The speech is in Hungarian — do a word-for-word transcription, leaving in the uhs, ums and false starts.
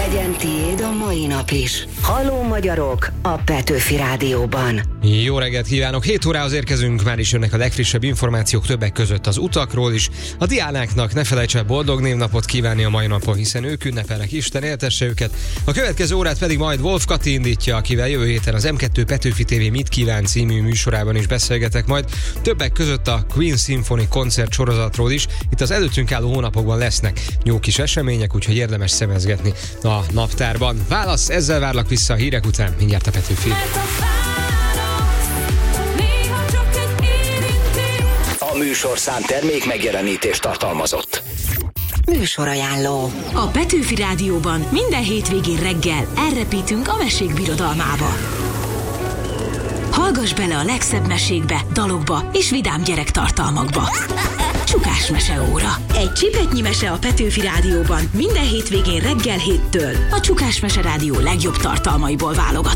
Legyen tiéd a mai nap is. Halló magyarok a Petőfi Rádióban. Jó reggelt kívánok! hét órához érkezünk, már is jönnek a legfrissebb információk, többek között az utakról is. A diánáknak ne felejts el boldog névnapot kívánni a mai napon, hiszen ők ünnepelnek, Isten éltesse őket. A következő órát pedig majd Wolf Kati indítja, akivel jövő héten az em kettő Petőfi té vé Mit kíván című műsorában is beszélgetek majd. Többek között a Queen Symphony koncert sorozatról is. Itt az előttünk álló hónapokban lesznek jó kis események, úgyhogy érdemes szemezgetni a naptárban. Válasz, ezzel várlak vissza a hírek után, mindjárt a Petőfi. A műsorszám termék megjelenítést tartalmazott. Műsorajánló. A Petőfi Rádióban minden hétvégén reggel elrepítünk a mesék birodalmába. Hallgass bele a legszebb mesékbe, dalokba és vidám gyerektartalmakba. Csukás meseóra. Egy csipetnyi mese a Petőfi Rádióban minden hétvégén reggel héttől. A Csukás Mese Rádió legjobb tartalmaiból válogatva.